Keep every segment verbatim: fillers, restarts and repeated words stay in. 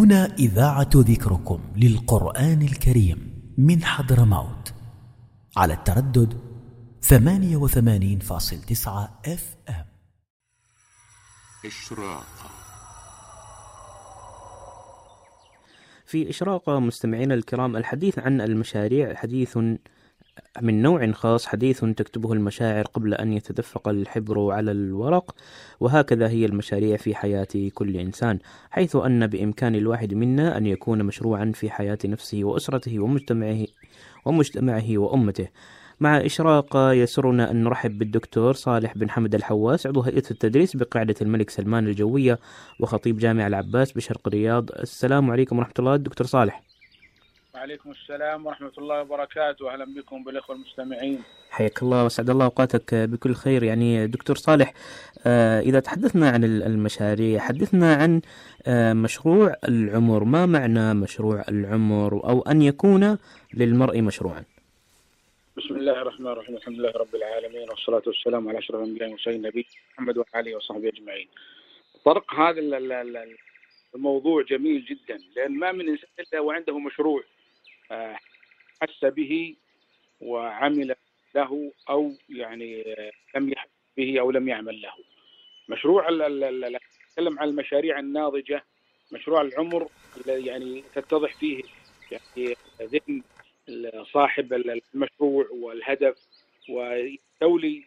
هنا إذاعة ذكركم للقرآن الكريم من حضرموت على التردد ثمانية وثمانين فاصل تسعة اف ام. إشراقة. في إشراقة مستمعينا الكرام الحديث عن المشاريع حديث من نوع خاص، حديث تكتبه المشاعر قبل أن يتدفق الحبر على الورق، وهكذا هي المشاريع في حياة كل إنسان، حيث أن بإمكان الواحد منا أن يكون مشروعا في حياة نفسه وأسرته ومجتمعه ومجتمعه وأمته. مع إشراقة يسرنا أن نرحب بالدكتور صالح بن حمد الحواس، عضو هيئة التدريس بقاعدة الملك سلمان الجوية وخطيب جامع العباس بشرق الرياض. السلام عليكم ورحمة الله دكتور صالح. وعليكم السلام ورحمة الله وبركاته، أهلا بكم بالإخوة المستمعين. حياك الله وسعد الله أوقاتك بكل خير. يعني دكتور صالح، إذا تحدثنا عن المشاريع حدثنا عن مشروع العمر. ما معنى مشروع العمر أو أن يكون للمرء مشروعا؟ بسم الله الرحمن الرحيم، الحمد لله رب العالمين، والصلاة والسلام على أشرف الأنبياء والمرسلين نبينا محمد وعلى آله وصحبه أجمعين. طرق هذا الموضوع جميل جدا، لأن ما من إنسان إلا وعنده مشروع حس به وعمل له، أو يعني لم يحس به أو لم يعمل له. مشروع نتكلم عن المشاريع الناضجة، مشروع العمر يعني تتضح فيه يعني ذهن صاحب المشروع والهدف، ويستولي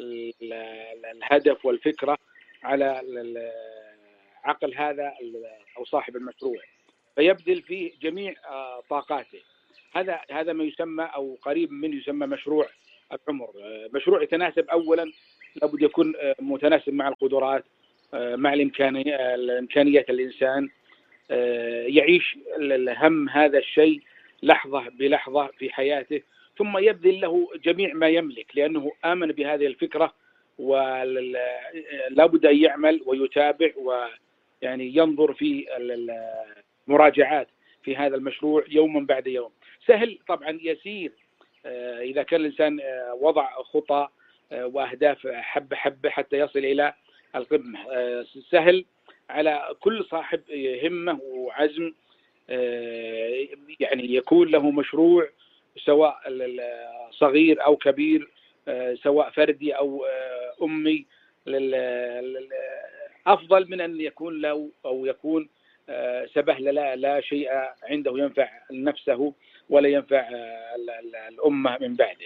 الهدف والفكرة على عقل هذا أو صاحب المشروع، فيبذل فيه جميع طاقاته. هذا هذا ما يسمى أو قريب من يسمى مشروع العمر. مشروع يتناسب أولا، لابد يكون متناسب مع القدرات، مع الإمكانية الإمكانيات الإنسان، يعيش الهم هذا الشيء لحظة بلحظة في حياته، ثم يبذل له جميع ما يملك لأنه آمن بهذه الفكرة، ولا بد أن يعمل ويتابع ويعني ينظر في المراجعات في هذا المشروع يوما بعد يوم. سهل طبعا يسير إذا كان الإنسان وضع خطى وأهداف حبة حبة حتى يصل إلى القمة. سهل على كل صاحب همة وعزم يعني يكون له مشروع، سواء صغير أو كبير، سواء فردي أو أمي، أفضل من أن يكون له أو يكون سبهل لا لا شيء عنده ينفع نفسه ولا ينفع الأمة من بعده.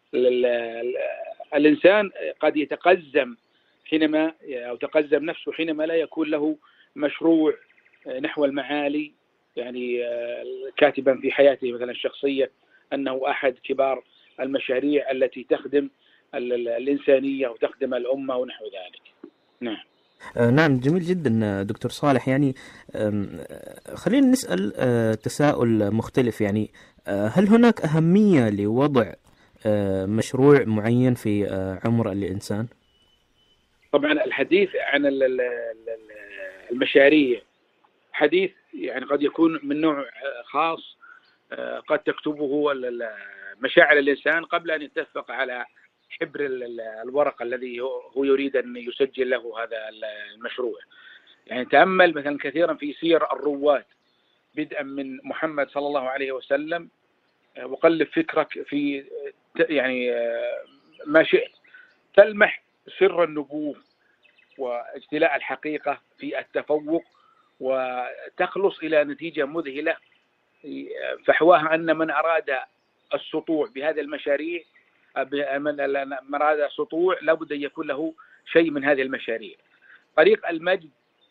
الإنسان قد يتقزم حينما أو تقزم نفسه حينما لا يكون له مشروع نحو المعالي، يعني كاتبا في حياته مثلا الشخصية أنه أحد كبار المشاريع التي تخدم الإنسانية وتخدم الأمة ونحو ذلك. نعم. نعم، جميل جدا دكتور صالح. يعني خلينا نسأل تساؤل مختلف، يعني هل هناك أهمية لوضع مشروع معين في عمر الإنسان؟ طبعا الحديث عن المشاريع حديث يعني قد يكون من نوع خاص، قد تكتبه مشاعر الإنسان قبل أن يتفق على حبر الورق الذي هو يريد أن يسجل له هذا المشروع. يعني تأمل مثلا كثيرا في سير الرواد بدءا من محمد صلى الله عليه وسلم، وقلب فكرك في يعني ما شئت، تلمح سر النبوة واجتلاء الحقيقة في التفوق، وتخلص إلى نتيجة مذهلة فحواها أن من أراد السطوع بهذه المشاريع، من أراد السطوع لابد أن يكون له شيء من هذه المشاريع. طريق المجد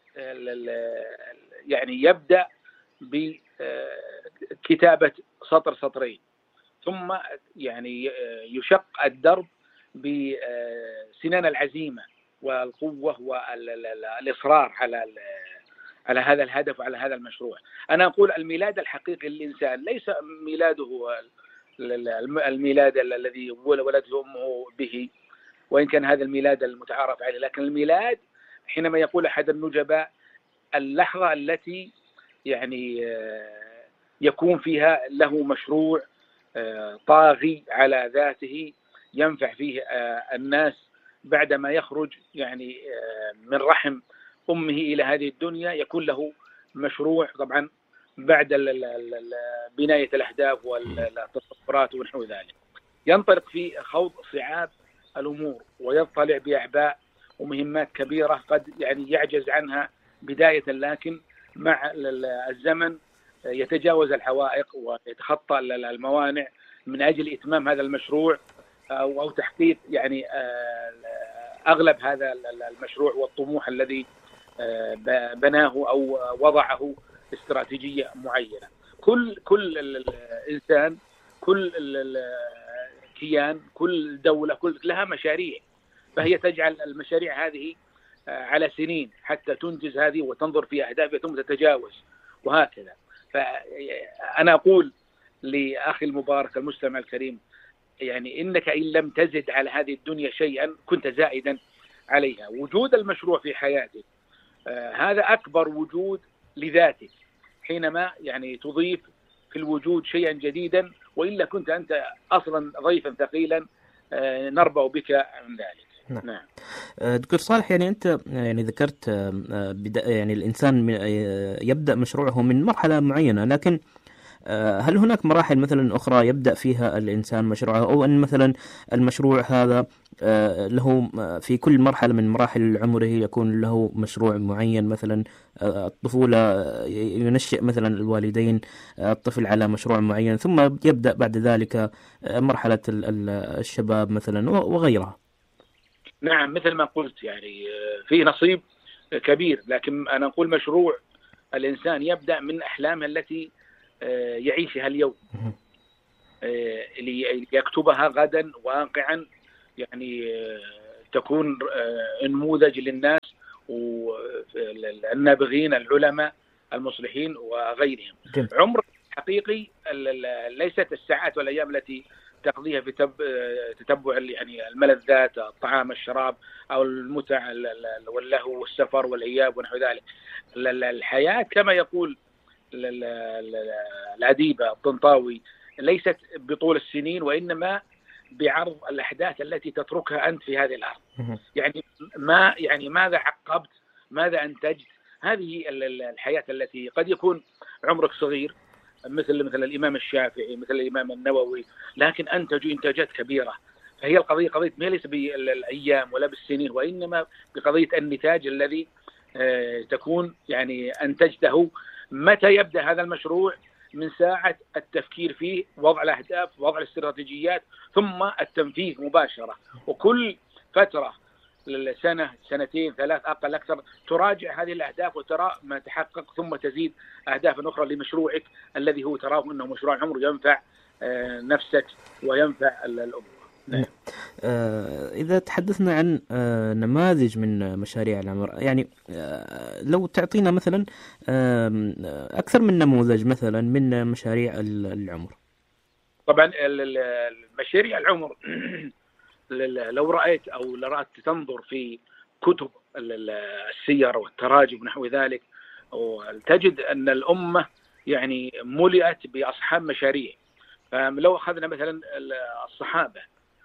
يعني يبدأ بكتابة سطر سطرين، ثم يعني يشق الدرب بسنان العزيمة والقوة والإصرار على على هذا الهدف وعلى هذا المشروع. أنا أقول الميلاد الحقيقي للإنسان ليس ميلاده الميلاد الذي ولدته أمه به، وإن كان هذا الميلاد المتعارف عليه، لكن الميلاد حينما يقول أحد النجباء اللحظة التي يعني يكون فيها له مشروع طاغي على ذاته ينفع فيه الناس بعدما يخرج يعني من رحم أمه إلى هذه الدنيا، يكون له مشروع طبعا بعد بناية الأهداف والتصورات ونحو ذلك، ينطلق في خوض صعاب الأمور ويطلع بأعباء ومهمات كبيرة قد يعني يعجز عنها بداية، لكن مع الزمن يتجاوز الحوائق ويتخطى الموانع من أجل إتمام هذا المشروع أو تحقيق يعني أغلب هذا المشروع والطموح الذي بناه أو وضعه استراتيجية معينة. كل كل الإنسان، كل كيان، كل دولة كل لها مشاريع، فهي تجعل المشاريع هذه على سنين حتى تنجز هذه وتنظر في أهدافها ثم تتجاوز وهكذا. فأنا أقول لأخي المبارك المستمع الكريم، يعني إنك إن لم تزد على هذه الدنيا شيئا كنت زائدا عليها. وجود المشروع في حياتك آه هذا أكبر وجود لذاتك، حينما يعني تضيف في الوجود شيئا جديدا، وإلا كنت أنت أصلا ضيفا ثقيلا آه نربأ بك من ذلك. نعم. نعم. دكتور صالح، يعني أنت يعني ذكرت بدا يعني الإنسان يبدأ مشروعه من مرحلة معينة، لكن هل هناك مراحل مثلا أخرى يبدأ فيها الإنسان مشروعه، أو أن مثلا المشروع هذا له في كل مرحلة من مراحل عمره يكون له مشروع معين؟ مثلا الطفولة ينشئ مثلا الوالدين الطفل على مشروع معين، ثم يبدأ بعد ذلك مرحلة الشباب مثلا وغيرها. نعم، مثل ما قلت يعني في نصيب كبير، لكن أنا أقول مشروع الإنسان يبدأ من أحلامه التي يعيشها اليوم، ليكتبها غدا واقعا، يعني تكون نموذج للناس والنابغين العلماء المصلحين وغيرهم. عمر حقيقي ليست الساعات والأيام التي تقضيها في تتبع يعني الملذات، الطعام الشراب أو المتع واللهو والسفر والإياب ونحو ذلك. الحياة كما يقول الأديب الطنطاوي ليست بطول السنين، وإنما بعرض الأحداث التي تتركها أنت في هذه الأرض. يعني ما يعني ماذا عقبت، ماذا أنتجت. هذه الحياة التي قد يكون عمرك صغير مثل مثل الإمام الشافعي، مثل الإمام النووي، لكن أنتجوا إنتاجات كبيرة. فهي القضية قضية ما ليس بالأيام ولا بالسنين، وإنما بقضية النتاج الذي تكون يعني أنتجته. متى يبدأ هذا المشروع؟ من ساعة التفكير فيه، وضع الأهداف، وضع الاستراتيجيات، ثم التنفيذ مباشرة. وكل فترة سنة سنتين ثلاث أقل أكثر تراجع هذه الأهداف وترى ما تحقق، ثم تزيد أهداف أخرى لمشروعك الذي هو تراه أنه مشروع عمر ينفع نفسك وينفع الأمة. نعم. إذا تحدثنا عن نماذج من مشاريع العمر، يعني لو تعطينا مثلا أكثر من نموذج مثلا من مشاريع العمر. طبعا مشاريع العمر لو رأيت أو لرأت تنظر في كتب السير والتراجم ونحو ذلك، تجد أن الأمة يعني ملئت بأصحاب مشاريع. فلو أخذنا مثلا الصحابة،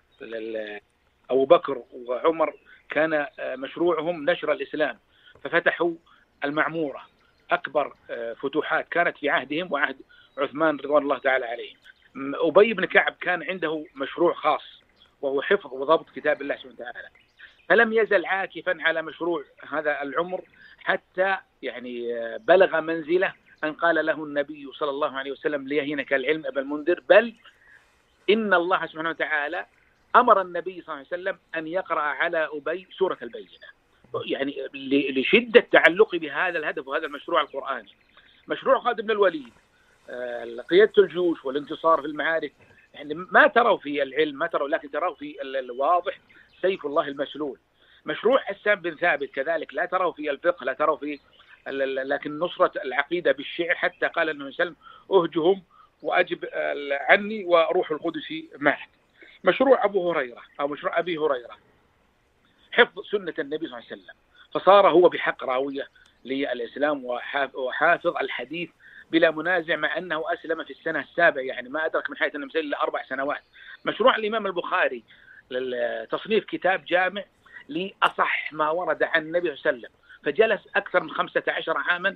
أبو بكر وعمر كان مشروعهم نشر الإسلام، ففتحوا المعمورة، أكبر فتوحات كانت في عهدهم وعهد عثمان رضوان الله تعالى عليهم. أبي بن كعب كان عنده مشروع خاص وهو حفظ وضبط كتاب الله سبحانه وتعالى، فلم يزل عاكفا على مشروع هذا العمر حتى يعني بلغ منزله أن قال له النبي صلى الله عليه وسلم: ليهينك العلم أبا المنذر، بل إن الله سبحانه وتعالى أمر النبي صلى الله عليه وسلم أن يقرأ على أبي سورة البينة، يعني لشدة تعلقي بهذا الهدف وهذا المشروع القرآني. مشروع خالد بن الوليد، قيادة الجيوش والانتصار في المعارك، يعني ما تروا في العلم، ما تروا، لكن تروا في الواضح سيف الله المسلول. مشروع حسان بن ثابت كذلك، لا تروا في الفقه، لا تروا في، لكن نصرة العقيدة بالشعر، حتى قال النبي صلى الله عليه وسلم: أهجهم وأجب عني وروح القدس معك. مشروع أبو هريرة أو مشروع أبي هريرة، حفظ سنة النبي صلى الله عليه وسلم، فصار هو بحق راوية للإسلام وحافظ الحديث بلا منازع، مع أنه أسلم في السنة السابعة، يعني ما أدرك من حياة النبي إلا أربع سنوات. مشروع الإمام البخاري لتصنيف كتاب جامع لأصح ما ورد عن النبي صلى الله عليه وسلم، فجلس أكثر من خمسة عشر عاما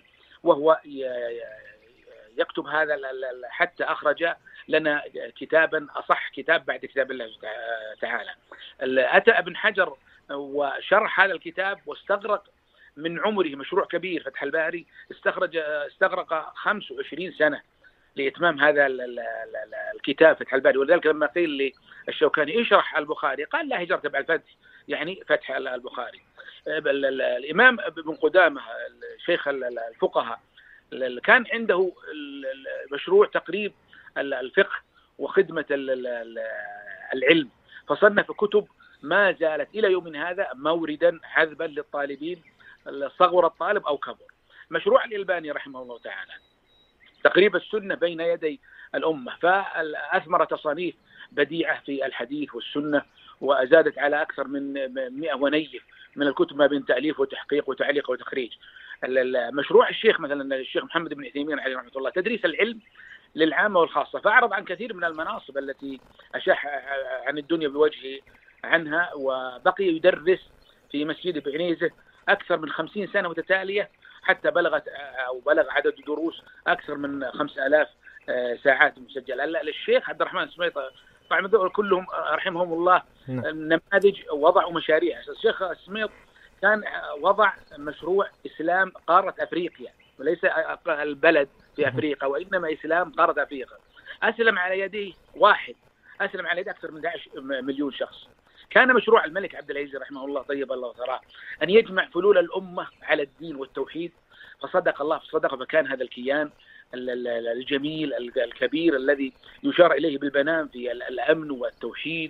وهو يكتب هذا حتى أخرج لنا كتابا أصح كتاب بعد كتاب الله تعالى. أتى ابن حجر وشرح هذا الكتاب واستغرق من عمره، مشروع كبير فتح الباري، استخرج استغرق خمس وعشرين سنة لإتمام هذا الكتاب فتح الباري. ولذلك لما قيل للشوكاني اشرح البخاري قال لا هجرت بعد الفتح، يعني فتح البخاري. الإمام ابن قدامة شيخ الفقهاء كان عنده مشروع تقريب الفقه وخدمة العلم، فصنف كتب ما زالت إلى يوم هذا موردا حذبا للطالبين صغر الطالب أو كبر. مشروع الألباني رحمه الله تعالى تقريب السنة بين يدي الأمة، فأثمر تصانيف بديعة في الحديث والسنة، وأزادت على أكثر من مئة ونيف من الكتب ما بين تأليف وتحقيق وتعليق وتخريج. مشروع الشيخ مثلا الشيخ محمد بن عثيمين عليه رحمة الله تدريس العلم للعامة والخاصة، فأعرض عن كثير من المناصب التي أشاح عن الدنيا بوجهه عنها، وبقي يدرس في مسجد بعنيزة أكثر من خمسين سنة متتالية، حتى بلغت أو بلغ عدد الدروس أكثر من خمسة آلاف ساعات مسجلة. الشيخ عبد الرحمن السميط طبعا كلهم رحمهم الله نماذج وضعوا مشاريع. الشيخ السميط كان وضع مشروع إسلام قارة أفريقيا، وليس البلد في أفريقيا وإنما إسلام قارة أفريقيا. أسلم على يديه واحد، أسلم على يديه أكثر من أحد عشر مليون شخص. كان مشروع الملك عبد العزيز رحمه الله طيب الله ثراه أن يجمع فلول الأمة على الدين والتوحيد، فصدق الله فصدق، فكان هذا الكيان الجميل الكبير الذي يشار إليه بالبنان في الأمن والتوحيد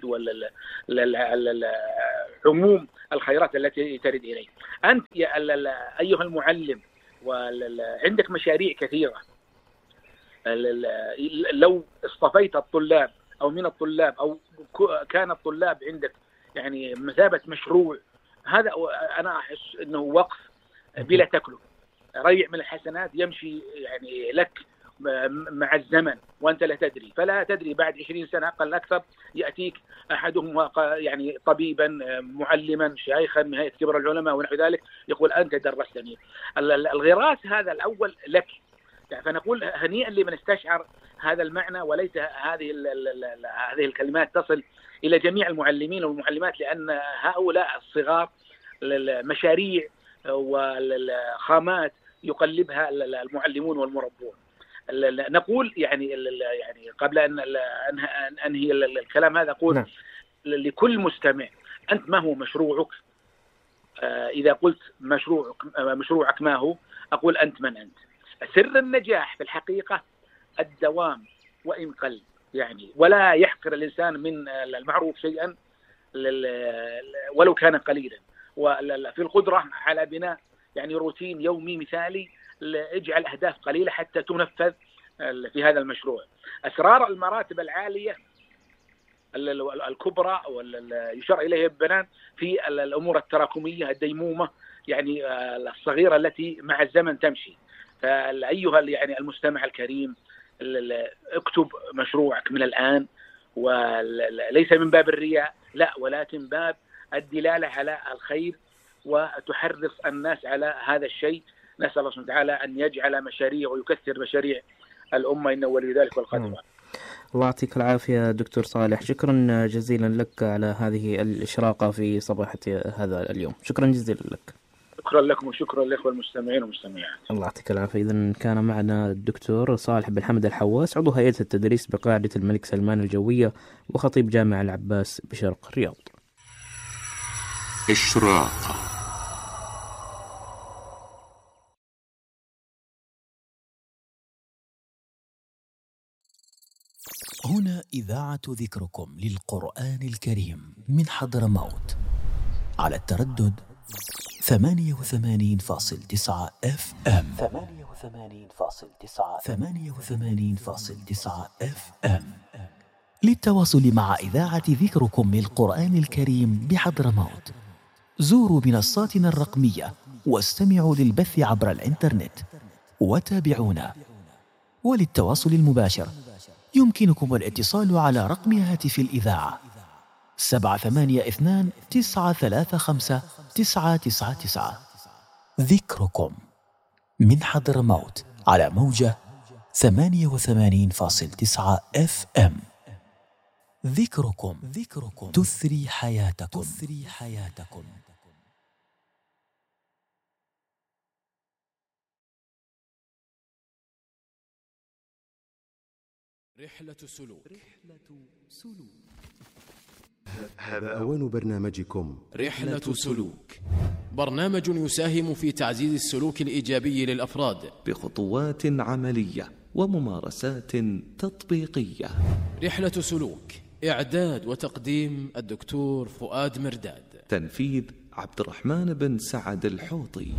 والعموم الخيرات التي ترد إليه. أنت يا أيها المعلم وعندك مشاريع كثيرة، لو اصطفيت الطلاب أو من الطلاب أو كان الطلاب عندك يعني مثابة مشروع، هذا أنا أحس أنه وقف بلا تكلف، ريع من الحسنات يمشي يعني لك مع الزمن وأنت لا تدري، فلا تدري بعد عشرين سنة أقل أكثر يأتيك أحدهم يعني طبيبا معلما شيخا نهاية كبر العلماء ونحو ذلك يقول أنت درستني. الغراس هذا الأول لك، فنقول هنيئا لمن استشعر هذا المعنى، وليس هذه هذه الكلمات تصل إلى جميع المعلمين والمعلمات، لأن هؤلاء الصغار مشاريع والخامات يقلبها المعلمون والمربون. نقول يعني يعني قبل أن أنهي الكلام هذا أقول نعم. لكل مستمع أنت ما هو مشروعك؟ إذا قلت مشروعك مشروعك ما هو، أقول أنت من أنت. سر النجاح في الحقيقة الدوام وإن قل، يعني ولا يحقر الإنسان من المعروف شيئا ولو كان قليلا، وفي القدرة على بناء يعني روتين يومي مثالي، اجعل أهداف قليلة حتى تنفذ في هذا المشروع. أسرار المراتب العالية الكبرى يشار إليها بالبنان في الأمور التراكمية الديمومة، يعني الصغيرة التي مع الزمن تمشي. فأيها يعني المستمع الكريم اكتب مشروعك من الآن، وليس من باب الرياء لا، ولكن باب الدلالة على الخير وتحرص الناس على هذا الشيء. نسأل الله سبحانه وتعالى أن يجعل مشاريع ويكثر مشاريع الأمة إنه ولي ذلك والقادر. الله يعطيك العافية دكتور صالح، شكرا جزيلا لك على هذه الإشراقة في صباحة هذا اليوم، شكرا جزيلا لك. شكرا لكم وشكرا للإخوة المستمعين والمستمعات. الله يعطيك العافية. إذن كان معنا الدكتور صالح بن حمد الحواس، عضو هيئة التدريس بقاعدة الملك سلمان الجوية وخطيب جامع العباس بشرق الرياض. إشراقة. هنا إذاعة ذكركم للقرآن الكريم من حضرموت على التردد ثمانية وثمانين فاصل تسعة اف ام ثمانية وثمانين فاصل تسعة ثمانية وثمانين فاصل تسعة اف ام. للتواصل مع إذاعة ذكركم للقرآن الكريم بحضرموت زوروا منصاتنا الرقمية واستمعوا للبث عبر الإنترنت وتابعونا. وللتواصل المباشر يمكنكم الاتصال على رقم هاتف الإذاعة سبعة ثمانية اثنان تسعة ثلاثة خمسة تسعة تسعة تسعة. ذكركم من حضرموت على موجة ثمانية وثمانين فاصل تسعة اف ام. ذكركم ذكركم تثري حياتكم تثري حياتكم. رحلة سلوك. هذا أوان برنامجكم رحلة سلوك، برنامج يساهم في تعزيز السلوك الإيجابي للأفراد بخطوات عملية وممارسات تطبيقية. رحلة سلوك، إعداد وتقديم الدكتور فؤاد مرداد، تنفيذ عبد الرحمن بن سعد الحوطي.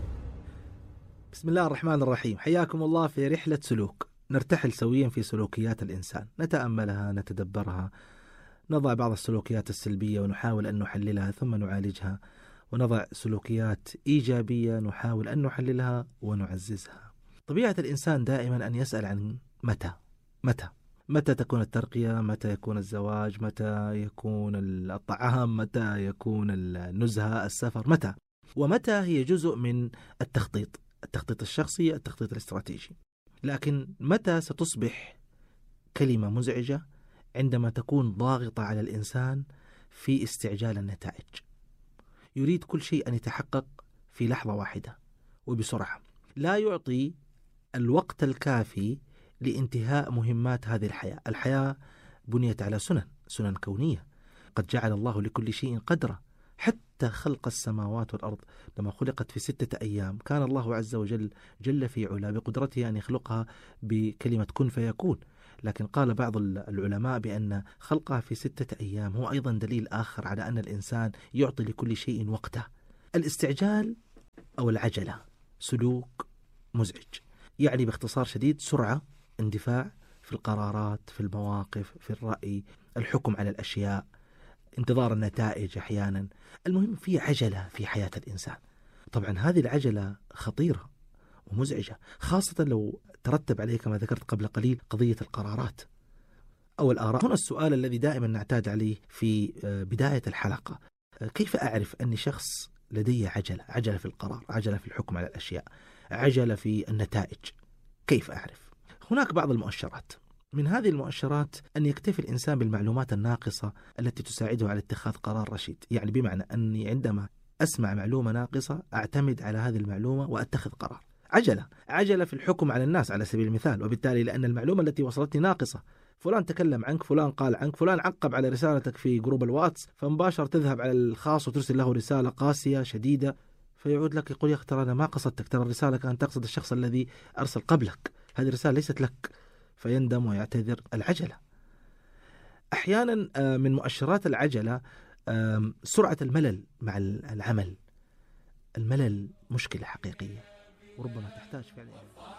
بسم الله الرحمن الرحيم. حياكم الله في رحلة سلوك، نرتحل سويا في سلوكيات الإنسان، نتأملها، نتدبرها، نضع بعض السلوكيات السلبية ونحاول أن نحللها ثم نعالجها، ونضع سلوكيات إيجابية نحاول أن نحللها ونعززها. طبيعة الإنسان دائما أن يسأل عن متى متى متى تكون الترقية، متى يكون الزواج، متى يكون الطعام، متى يكون النزهة، السفر، متى. ومتى هي جزء من التخطيط التخطيط الشخصي، التخطيط الاستراتيجي. لكن متى ستصبح كلمة مزعجة عندما تكون ضاغطة على الإنسان في استعجال النتائج. يريد كل شيء أن يتحقق في لحظة واحدة وبسرعة، لا يعطي الوقت الكافي لانتهاء مهمات هذه الحياة. الحياة بنيت على سنن سنن كونية، قد جعل الله لكل شيء قدرا، حتى خلق السماوات والأرض لما خلقت في ستة أيام كان الله عز وجل جل في علا بقدرته أن يخلقها بكلمة كن فيكون. لكن قال بعض العلماء بأن خلقها في ستة أيام هو أيضا دليل آخر على أن الإنسان يعطي لكل شيء وقته. الاستعجال أو العجلة سلوك مزعج، يعني باختصار شديد سرعة، اندفاع في القرارات، في المواقف، في الرأي، الحكم على الأشياء، انتظار النتائج أحيانا. المهم في عجلة في حياة الإنسان. طبعا هذه العجلة خطيرة ومزعجة، خاصة لو ترتب عليه كما ذكرت قبل قليل قضية القرارات أو الآراء. هنا السؤال الذي دائما نعتاد عليه في بداية الحلقة: كيف أعرف أني شخص لدي عجلة عجلة في القرار، عجلة في الحكم على الأشياء، عجلة في النتائج؟ كيف أعرف؟ هناك بعض المؤشرات. من هذه المؤشرات أن يكتفي الإنسان بالمعلومات الناقصة التي تساعده على اتخاذ قرار رشيد، يعني بمعنى أني عندما أسمع معلومة ناقصة أعتمد على هذه المعلومة وأتخذ قرار. عجلة عجلة في الحكم على الناس على سبيل المثال، وبالتالي لأن المعلومة التي وصلتني ناقصة، فلان تكلم عنك، فلان قال عنك، فلان عقب على رسالتك في جروب الواتس، فمباشر تذهب على الخاص وترسل له رسالة قاسية شديدة، فيعود لك يقول: يا أخي ترى أنا ما قصدتك، ترى الرسالة كانت تقصد الشخص الذي أرسل قبلك، هذه الرسالة ليست لك، فيندم ويعتذر. العجلة. أحيانا من مؤشرات العجلة سرعة الملل مع العمل. الملل مشكلة حقيقية وربما تحتاج فعلا